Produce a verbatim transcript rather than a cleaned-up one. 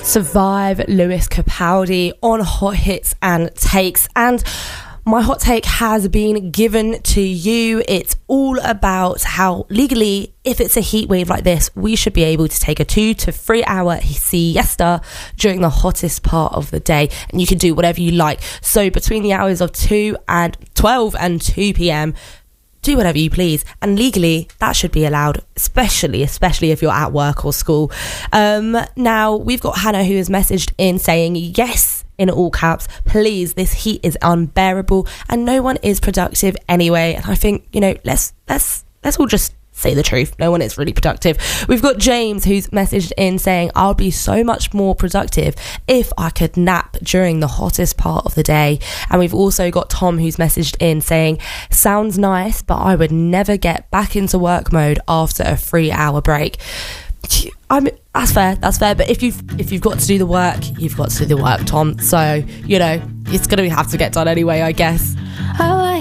Survive, Lewis Capaldi on Hot Hits and Takes. And my hot take has been given to you. It's all about how legally, if it's a heat wave like this, we should be able to take a two to three hour siesta during the hottest part of the day. And you can do whatever you like. So between the hours of two and twelve and two p.m, do whatever you please, and legally that should be allowed, especially especially if you're at work or school. Um now we've got Hannah, who has messaged in saying, yes, in all caps, please, this heat is unbearable and no one is productive anyway. And I think, you know, let's let's let's all just say the truth. No one is really productive. We've got James, who's messaged in saying, I'll be so much more productive if I could nap during the hottest part of the day. And we've also got Tom, who's messaged in saying, sounds nice, but I would never get back into work mode after a three hour break. I mean, that's fair, that's fair. But if you've if you've got to do the work, you've got to do the work, Tom. So, you know, it's going to have to get done anyway, I guess. I